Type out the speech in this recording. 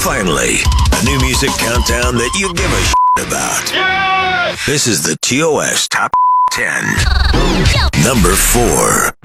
Finally, a new music countdown that you give a shit about. Yes! This is the TOS Top 10. Number 4.